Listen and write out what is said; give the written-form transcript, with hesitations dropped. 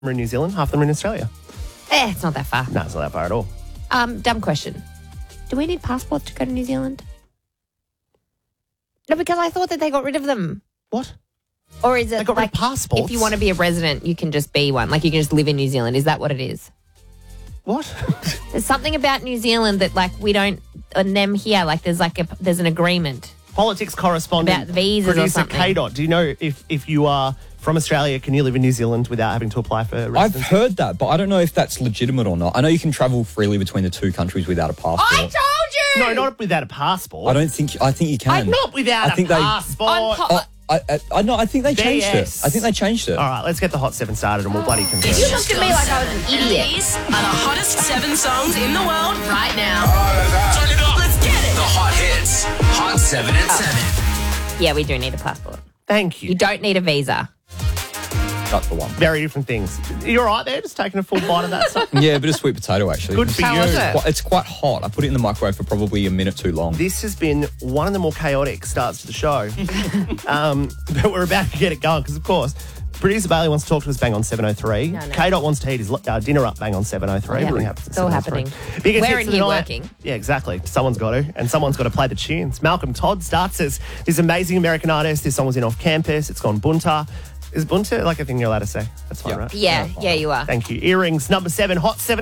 are in New Zealand, half of them are in Australia. It's not that far. No, it's not that far at all. Dumb question. Do we need passports to go to New Zealand? No, because I thought that they got rid of them. What? Or is it They got rid like of passports? if you want to be a resident, you can just be one? Like you can just live in New Zealand. Is that what it is? What? There's something about New Zealand that like we don't, and them here, like there's an agreement. Politics correspondent, About visas or producer something. K-Dot. Do you know if you are from Australia, can you live in New Zealand without having to apply for residency? I've heard that, but I don't know if that's legitimate or not. I know you can travel freely between the two countries without a passport. I told you! No, not without a passport. I think you can. Not without a passport. I think they changed it. BS. I think they changed it. All right, let's get the Hot 7 started and we'll bloody confirm. You looked at me like I was an idiot. These are the hottest 7 songs in the world right now. Turn it up. Let's get it. The hot hits. Hot 7 at 7. Yeah, we do need a passport. Thank You you. don't need a visa. That's the one. Very different things. You're right there, just taking a full bite of that stuff. Yeah, a bit of sweet potato, actually. Good for How you. was it? It's quite hot. I put it in the microwave for probably a minute too long. This has been one of the more chaotic starts to the show. But we're about to get it going because, of course, producer Bailey wants to talk to us bang on 7:03. No. K-Dot wants to heat his dinner up bang on 7:03. Yeah, Everything happens at it's all 7:03. happening. Biggest We're hits in of the here night. working. Yeah, exactly. Someone's got to. And someone's got to play the tunes. Malcolm Todd starts as this amazing American artist. This song was in Off Campus. It's gone bunta. Is bunta like a thing you're allowed to say? That's fine, Yeah. right? Yeah, you are. Thank you. Earrings, number 7, Hot 7